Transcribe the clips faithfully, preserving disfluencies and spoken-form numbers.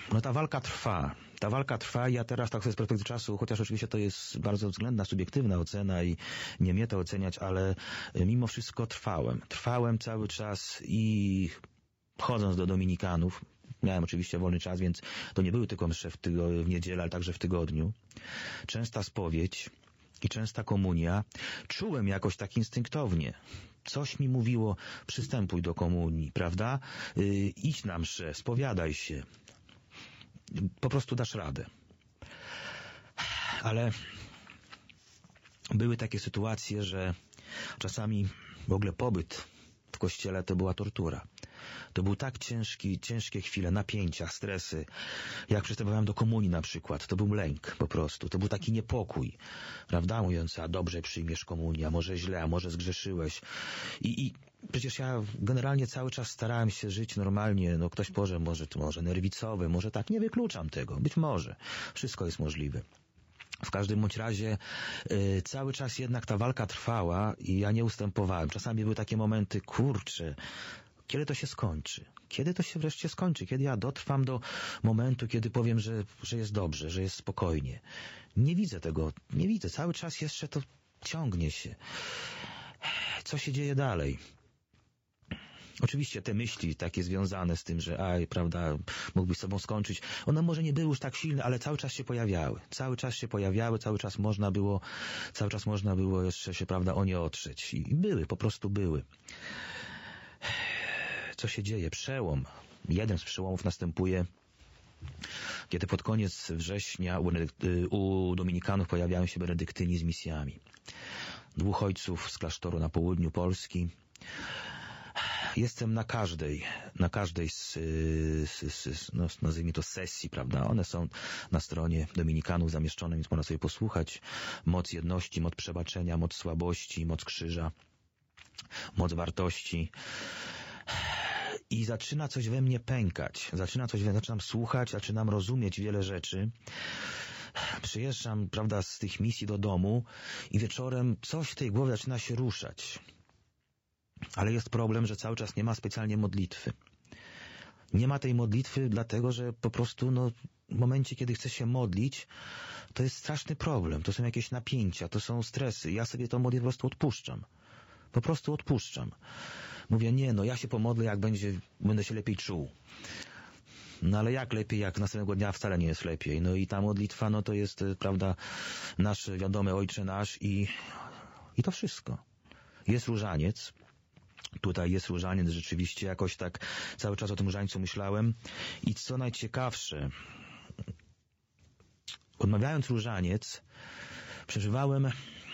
no ta walka trwa. Ta walka trwa i ja teraz tak sobie z perspektywy czasu, chociaż oczywiście to jest bardzo względna, subiektywna ocena i nie mnie to oceniać, ale mimo wszystko trwałem. Trwałem cały czas i chodząc do Dominikanów, miałem oczywiście wolny czas, więc to nie były tylko msze w, tygo- w niedzielę, ale także w tygodniu. Częsta spowiedź i częsta komunia. Czułem jakoś tak instynktownie. Coś mi mówiło, przystępuj do komunii, prawda? Yy, idź na mszę, spowiadaj się. Po prostu dasz radę. Ale były takie sytuacje, że czasami w ogóle pobyt w kościele to była tortura. To był tak ciężki, ciężkie chwile, napięcia, stresy. Jak przystępowałem do komunii na przykład, to był lęk po prostu. To był taki niepokój, prawda? Mówiąc, a dobrze przyjmiesz komunię, a może źle, a może zgrzeszyłeś. I, i przecież ja generalnie cały czas starałem się żyć normalnie. No ktoś powie, może, może nerwicowy, może tak. Nie wykluczam tego. Być może. Wszystko jest możliwe. W każdym bądź razie y, cały czas jednak ta walka trwała i ja nie ustępowałem. Czasami były takie momenty, kurczę, kiedy to się skończy? Kiedy to się wreszcie skończy? Kiedy ja dotrwam do momentu, kiedy powiem, że, że jest dobrze, że jest spokojnie? Nie widzę tego, nie widzę. Cały czas jeszcze to ciągnie się. Co się dzieje dalej? Oczywiście te myśli takie związane z tym, że aj, prawda, mógłbyś z sobą skończyć, one może nie były już tak silne, ale cały czas się pojawiały. Cały czas się pojawiały, cały czas można było, cały czas można było jeszcze się, prawda, o nie otrzeć. I były, po prostu były. Co się dzieje? Przełom. Jeden z przełomów następuje, kiedy pod koniec września u, u Dominikanów pojawiają się benedyktyni z misjami. Dwóch ojców z klasztoru na południu Polski. Jestem na każdej, na każdej z, z, z no, nazwijmy to sesji, prawda? One są na stronie Dominikanów zamieszczone, więc można sobie posłuchać. Moc jedności, moc przebaczenia, moc słabości, moc krzyża, moc wartości. I zaczyna coś we mnie pękać. Zaczyna coś we mnie, zaczynam słuchać, zaczynam rozumieć wiele rzeczy. Przyjeżdżam, prawda, z tych misji do domu i wieczorem coś w tej głowie zaczyna się ruszać. Ale jest problem, że cały czas nie ma specjalnie modlitwy. Nie ma tej modlitwy dlatego, że po prostu no, w momencie, kiedy chcę się modlić, to jest straszny problem. To są jakieś napięcia, to są stresy. Ja sobie to modlitwę po prostu odpuszczam. Po prostu odpuszczam. Mówię, nie, no ja się pomodlę, jak będzie, będę się lepiej czuł. No ale jak lepiej, jak następnego dnia wcale nie jest lepiej. No i ta modlitwa, no to jest, prawda, nasz wiadomy Ojcze nasz i, i to wszystko. Jest różaniec. Tutaj jest różaniec, rzeczywiście jakoś tak cały czas o tym różańcu myślałem. I co najciekawsze, odmawiając różaniec, przeżywałem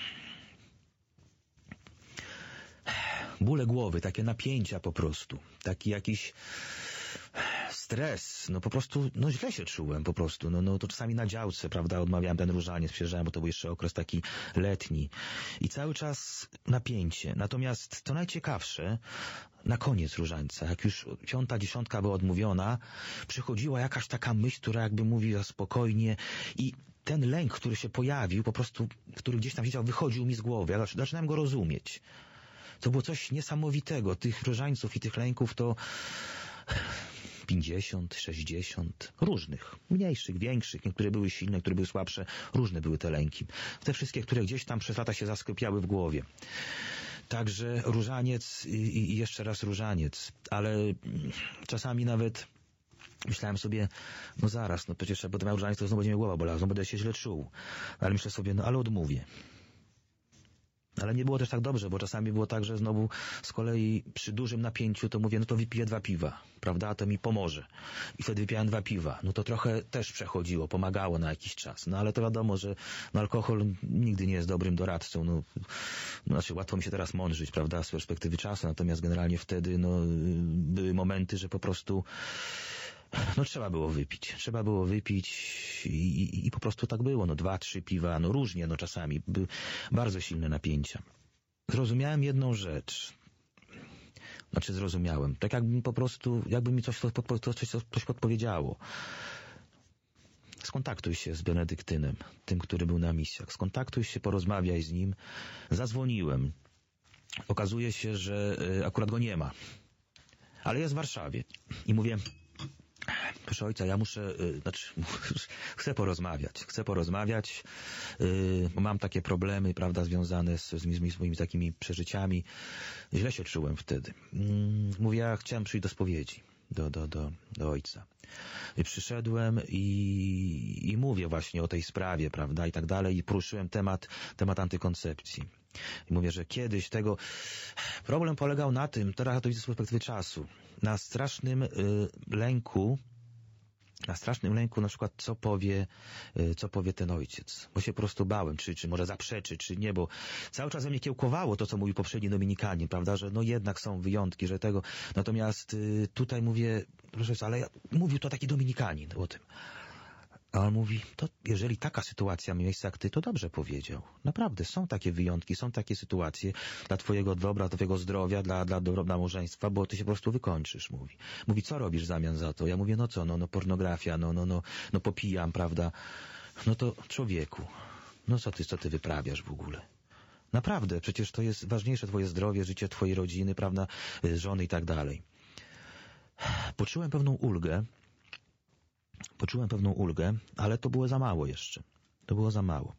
bóle głowy, takie napięcia po prostu, taki jakiś stres, no po prostu, no źle się czułem po prostu, no, no to czasami na działce, prawda, odmawiałem ten różaniec, przyjeżdżałem, bo to był jeszcze okres taki letni i cały czas napięcie. Natomiast co najciekawsze, na koniec różańca, jak już piąta dziesiątka była odmówiona, przychodziła jakaś taka myśl, która jakby mówiła spokojnie i ten lęk, który się pojawił, po prostu, który gdzieś tam siedział, wychodził mi z głowy, ja zaczynałem go rozumieć. To było coś niesamowitego. Tych różańców i tych lęków to pięćdziesiąt, sześćdziesiąt, różnych, mniejszych, większych, niektóre były silne, niektóre były słabsze, różne były te lęki. Te wszystkie, które gdzieś tam przez lata się zasklepiały w głowie. Także różaniec i, i jeszcze raz różaniec, ale czasami nawet myślałem sobie, no zaraz, no przecież jak będę miał różaniec, to znowu będzie mnie głowa bolała, znowu będę się źle czuł. Ale myślę sobie, no ale odmówię. Ale nie było też tak dobrze, bo czasami było tak, że znowu z kolei przy dużym napięciu to mówię, no to wypiję dwa piwa, prawda, to mi pomoże. I wtedy wypijałem dwa piwa. No to trochę też przechodziło, pomagało na jakiś czas. No ale to wiadomo, że no, alkohol nigdy nie jest dobrym doradcą. No, no, znaczy łatwo mi się teraz mądrzyć, prawda, z perspektywy czasu, natomiast generalnie wtedy no, były momenty, że po prostu no trzeba było wypić. Trzeba było wypić i, i, i po prostu tak było. No dwa, trzy piwa, no różnie, no czasami. Były bardzo silne napięcia. Zrozumiałem jedną rzecz. Znaczy zrozumiałem. Tak jakby po prostu, jakby mi coś, coś, coś, coś podpowiedziało. Skontaktuj się z benedyktynem, tym, który był na misjach. Skontaktuj się, porozmawiaj z nim. Zadzwoniłem. Okazuje się, że akurat go nie ma. Ale jest w Warszawie. I mówię, proszę ojca, ja muszę, yy, znaczy, chcę porozmawiać, chcę porozmawiać, yy, mam takie problemy, prawda, związane z, z, z moimi takimi przeżyciami. Źle się czułem wtedy. Yy, mówię, ja chciałem przyjść do spowiedzi, do, do, do, do ojca. I przyszedłem i, i mówię właśnie o tej sprawie, prawda, i tak dalej, i poruszyłem temat, temat antykoncepcji. I mówię, że kiedyś tego... Problem polegał na tym, teraz to widzę z perspektywy czasu, na strasznym y, lęku, na strasznym lęku na przykład co powie, y, co powie ten ojciec. Bo się po prostu bałem, czy, czy może zaprzeczy, czy nie, bo cały czas we mnie kiełkowało to, co mówił poprzedni dominikanin, prawda, że no jednak są wyjątki, że tego... Natomiast y, tutaj mówię, proszę, ale ja, mówił to taki dominikanin o tym. A on mówi, to jeżeli taka sytuacja ma miejsce jak ty, to dobrze powiedział. Naprawdę, są takie wyjątki, są takie sytuacje dla twojego dobra, dla twojego zdrowia, dla, dla dobra małżeństwa, bo ty się po prostu wykończysz, mówi. Mówi, co robisz w zamian za to? Ja mówię, no co, no, no pornografia, no, no, no, no popijam, prawda? No to człowieku, no co ty, co ty wyprawiasz w ogóle? Naprawdę, przecież to jest ważniejsze twoje zdrowie, życie twojej rodziny, prawda, żony i tak dalej. Poczułem pewną ulgę, Poczułem pewną ulgę, ale to było za mało jeszcze. To było za mało.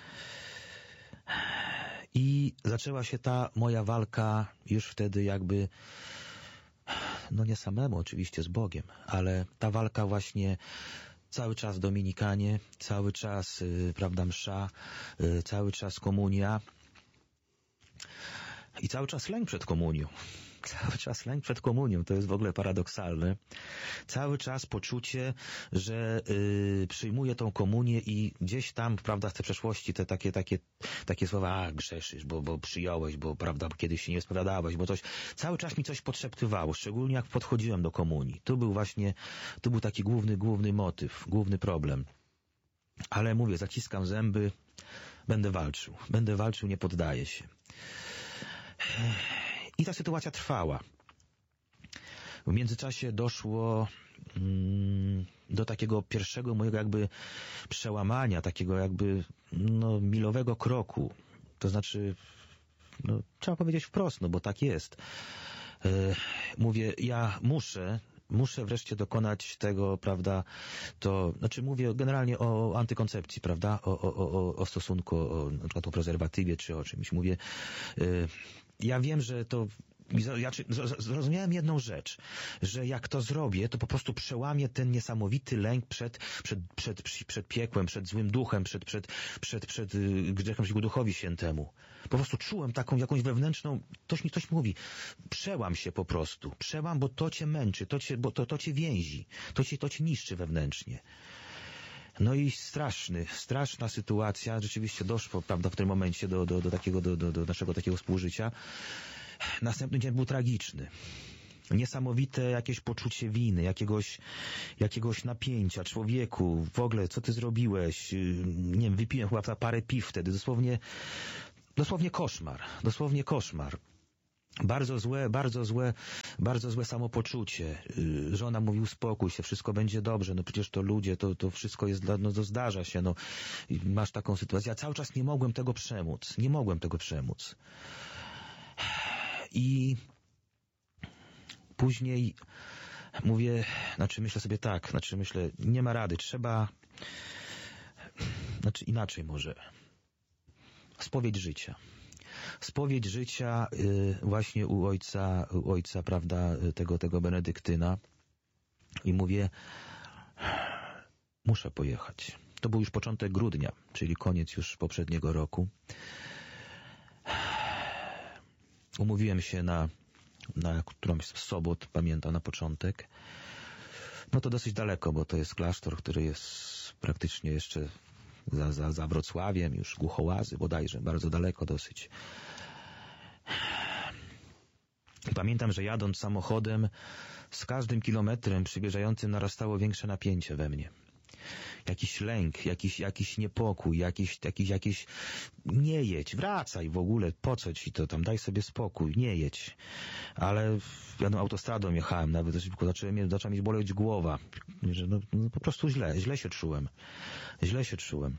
I zaczęła się ta moja walka już wtedy jakby, no nie samemu oczywiście, z Bogiem, ale ta walka właśnie cały czas Dominikanie, cały czas, yy, prawda, msza, yy, cały czas komunia i cały czas lęk przed komunią. Cały czas lęk przed komunią, to jest w ogóle paradoksalne. Cały czas poczucie, że yy, przyjmuję tą komunię i gdzieś tam, prawda, w tej przeszłości te takie, takie, takie słowa, a grzeszysz, bo, bo przyjąłeś, bo, prawda, kiedyś się nie spowiadałeś, bo coś, cały czas mi coś podszeptywało, szczególnie jak podchodziłem do komunii. Tu był właśnie, tu był taki główny, główny motyw, główny problem. Ale mówię, zaciskam zęby, będę walczył, będę walczył, nie poddaję się. I ta sytuacja trwała. W międzyczasie doszło mm, do takiego pierwszego mojego jakby przełamania, takiego jakby no, milowego kroku. To znaczy, no, trzeba powiedzieć wprost, no bo tak jest. Yy, mówię, ja muszę, muszę wreszcie dokonać tego, prawda, to, znaczy mówię generalnie o antykoncepcji, prawda, o, o, o, o stosunku, o, na przykład o prezerwatywie czy o czymś. Mówię, yy, ja wiem, że to... Ja zrozumiałem jedną rzecz, że jak to zrobię, to po prostu przełamię ten niesamowity lęk przed, przed, przed, przed piekłem, przed złym duchem, przed, przed, przed, przed grzechem przeciwko Duchowi Świętemu. Po prostu czułem taką jakąś wewnętrzną, ktoś mi coś mówi, przełam się po prostu, przełam, bo to cię męczy, to cię, bo to, to cię więzi, to cię, to cię niszczy wewnętrznie. No i straszny, straszna sytuacja, rzeczywiście doszło, prawda, w tym momencie do, do, do takiego, do, do, do naszego takiego współżycia. Następny dzień był tragiczny. Niesamowite jakieś poczucie winy, jakiegoś, jakiegoś napięcia. Człowieku, w ogóle, co ty zrobiłeś? Nie wiem, wypiłem chyba parę piw wtedy. Dosłownie, dosłownie koszmar. Dosłownie koszmar. Bardzo złe, bardzo złe, bardzo złe samopoczucie. Żona mówi, uspokój się, wszystko będzie dobrze, no przecież to ludzie, to, to wszystko jest, no to zdarza się, no. Masz taką sytuację. Ja cały czas nie mogłem tego przemóc. Nie mogłem tego przemóc. I później mówię, znaczy myślę sobie tak, znaczy myślę, nie ma rady, trzeba, znaczy inaczej może, spowiedź życia. Spowiedź życia y, właśnie u ojca, u ojca, prawda, tego, tego Benedyktyna. I mówię, muszę pojechać. To był już początek grudnia, czyli koniec już poprzedniego roku. Umówiłem się na, na którąś z sobot, pamiętam, na początek. No to dosyć daleko, bo to jest klasztor, który jest praktycznie jeszcze za, za, za Wrocławiem, już Głuchołazy bodajże, bardzo daleko dosyć. Pamiętam, że jadąc samochodem, z każdym kilometrem przybliżającym narastało większe napięcie we mnie. Jakiś lęk, jakiś, jakiś niepokój, jakiś, jakiś, jakiś, nie jedź, wracaj w ogóle, po co ci to tam, daj sobie spokój, nie jedź. Ale ja no, autostradą jechałem nawet, zaczęła mnie, zaczęła mi boleć głowa, że no, no po prostu źle, źle się czułem, źle się czułem.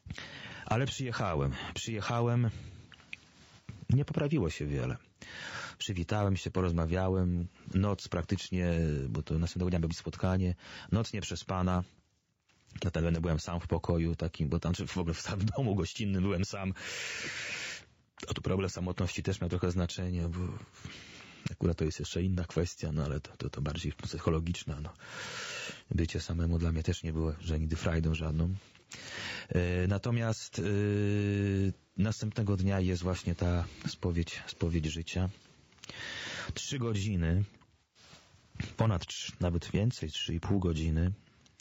Ale przyjechałem, przyjechałem, nie poprawiło się wiele. przywitałem się, porozmawiałem. Noc praktycznie, bo to następnego dnia było spotkanie, noc nieprzespana. Dlatego byłem sam w pokoju takim, bo tam w ogóle w domu gościnnym byłem sam. A tu problem samotności też miał trochę znaczenie, bo akurat to jest jeszcze inna kwestia, no ale to, to, to bardziej psychologiczna. No. Bycie samemu dla mnie też nie było, że nigdy frajdą żadną. E, natomiast e, następnego dnia jest właśnie ta spowiedź, spowiedź życia. Trzy godziny, ponad trzy, nawet więcej, trzy i pół godziny.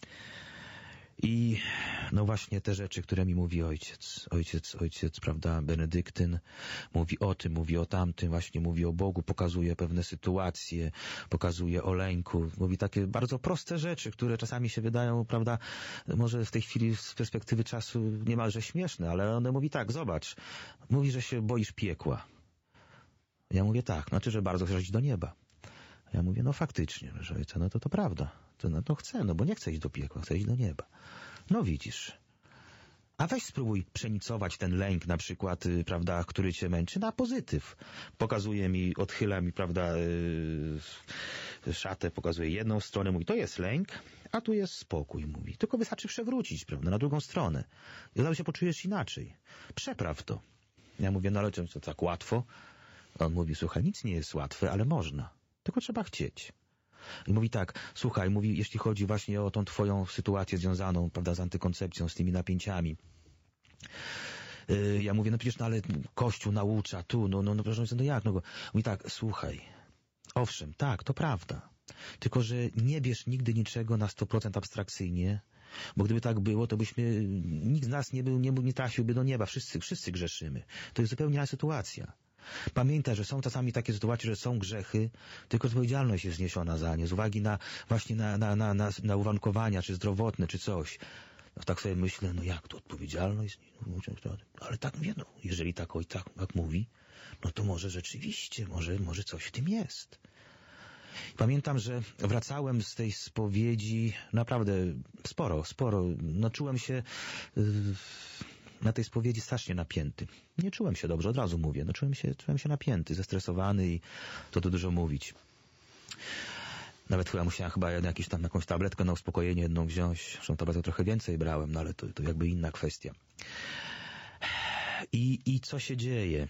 I no właśnie te rzeczy, które mi mówi ojciec, ojciec, ojciec, prawda, Benedyktyn, mówi o tym, mówi o tamtym, właśnie mówi o Bogu, pokazuje pewne sytuacje, pokazuje o lęku, mówi takie bardzo proste rzeczy, które czasami się wydają, prawda, może w tej chwili z perspektywy czasu niemalże śmieszne, ale on mówi tak, zobacz, mówi, że się boisz piekła. Ja mówię tak, znaczy, że bardzo chcesz iść do nieba. Ja mówię, no faktycznie, że ojca, no to to prawda. To, no to chcę, no bo nie chcę iść do piekła, chcę iść do nieba. No widzisz. A weź spróbuj przenicować ten lęk na przykład, y, prawda, który cię męczy, na pozytyw. Pokazuje mi, odchyla mi, prawda, y, szatę, pokazuje jedną stronę, mówi, to jest lęk, a tu jest spokój, mówi. Tylko wystarczy przewrócić, prawda, na drugą stronę. I od razu się poczujesz inaczej. Przepraw to. Ja mówię, no ale to, to tak łatwo. On mówi, słuchaj, nic nie jest łatwe, ale można. Tylko trzeba chcieć. I mówi tak, słuchaj, mówi, jeśli chodzi właśnie o tą twoją sytuację związaną, prawda, z antykoncepcją, z tymi napięciami. Yy, ja mówię, no przecież, no ale Kościół naucza, tu, no, no, no proszę, no jak, no go. Mówi tak, słuchaj, owszem, tak, to prawda. Tylko, że nie bierz nigdy niczego na sto procent abstrakcyjnie, bo gdyby tak było, to byśmy, nikt z nas nie był, nie, nie trafiłby do nieba, wszyscy, wszyscy grzeszymy. To jest zupełnie inna sytuacja. Pamiętaj, że są czasami takie sytuacje, że są grzechy, tylko odpowiedzialność jest zniesiona za nie, z uwagi na właśnie na, na, na, na, na uwarunkowania, czy zdrowotne, czy coś. No, tak sobie myślę, no jak to odpowiedzialność? Ale tak mówię, no, jeżeli tak oj tak, tak mówi, no to może rzeczywiście, może, może coś w tym jest. Pamiętam, że wracałem z tej spowiedzi naprawdę sporo, sporo. No czułem się... Yy, na tej spowiedzi strasznie napięty. Nie czułem się dobrze, od razu mówię. No czułem się, czułem się napięty, zestresowany i to tu dużo mówić. Nawet chyba musiałem chyba jakiś tam, jakąś tabletkę na uspokojenie jedną wziąć. Zresztą tabletkę trochę więcej brałem, no ale to, to jakby inna kwestia. I, i co się dzieje?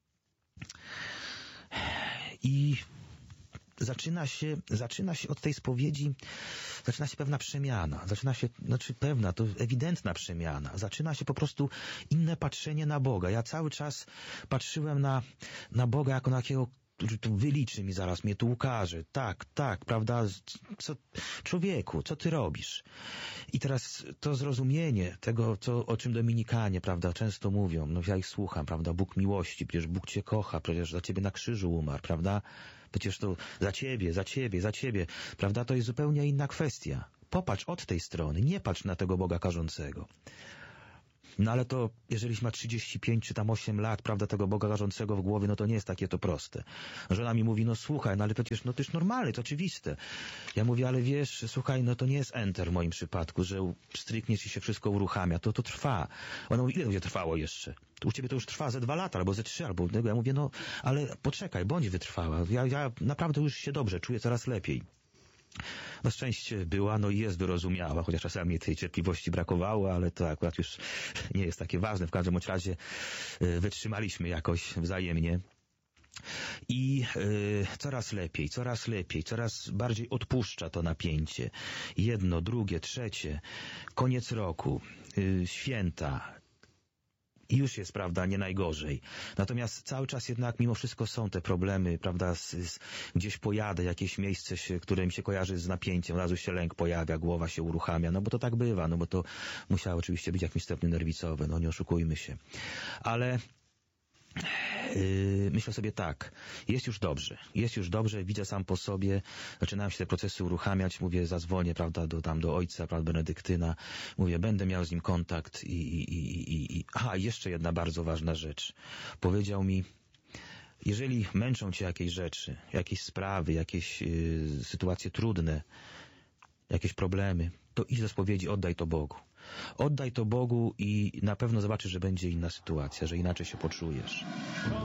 I zaczyna się, zaczyna się od tej spowiedzi, zaczyna się pewna przemiana, zaczyna się, znaczy pewna, to ewidentna przemiana, zaczyna się po prostu inne patrzenie na Boga. Ja cały czas patrzyłem na, na Boga jako na takiego, który tu wyliczy mi zaraz, mnie tu ukaże, tak, tak, prawda, co, człowieku, co ty robisz? I teraz to zrozumienie tego, co, o czym Dominikanie, prawda, często mówią, no ja ich słucham, prawda, Bóg miłości, przecież Bóg cię kocha, przecież za ciebie na krzyżu umarł, prawda, przecież to za ciebie, za ciebie, za ciebie, prawda, to jest zupełnie inna kwestia. Popatrz od tej strony, nie patrz na tego Boga karzącego. No ale to, jeżeli ma trzydzieści pięć czy tam osiem lat, prawda, tego Boga karzącego w głowie, no to nie jest takie to proste. Żona mi mówi, no słuchaj, no ale przecież, no to jest normalne, to oczywiste. Ja mówię, ale wiesz, słuchaj, no to nie jest enter w moim przypadku, że strykniesz i się wszystko uruchamia, to to trwa. Ona mówi, ile będzie trwało jeszcze? U ciebie to już trwa ze dwa lata, albo ze trzy, albo ja mówię, no ale poczekaj, bądź wytrwała. Ja, ja naprawdę już się dobrze czuję, coraz lepiej. No szczęście była, no i jest wyrozumiała, chociaż czasami tej cierpliwości brakowało, ale to akurat już nie jest takie ważne. W każdym bądź razie wytrzymaliśmy jakoś wzajemnie. I y, coraz lepiej, coraz lepiej, coraz bardziej odpuszcza to napięcie. Jedno, drugie, trzecie, koniec roku, y, święta. I już jest, prawda, nie najgorzej. Natomiast cały czas jednak mimo wszystko są te problemy, prawda, z, z, gdzieś pojadę, jakieś miejsce, się, które mi się kojarzy z napięciem, od razu się lęk pojawia, głowa się uruchamia, no bo to tak bywa, no bo to musiało oczywiście być jakimś stopniu nerwicowe, no nie oszukujmy się. Ale Yy, myślę sobie tak, jest już dobrze, jest już dobrze, widzę sam po sobie, zaczynałem się te procesy uruchamiać, mówię, zadzwonię, prawda, do, tam do ojca, prawda, Benedyktyna, mówię, będę miał z nim kontakt i, i, i, i... Aha, jeszcze jedna bardzo ważna rzecz. Powiedział mi, jeżeli męczą cię jakieś rzeczy, jakieś sprawy, jakieś yy, sytuacje trudne, jakieś problemy, to idź do spowiedzi, oddaj to Bogu. Oddaj to Bogu i na pewno zobaczysz, że będzie inna sytuacja, że inaczej się poczujesz.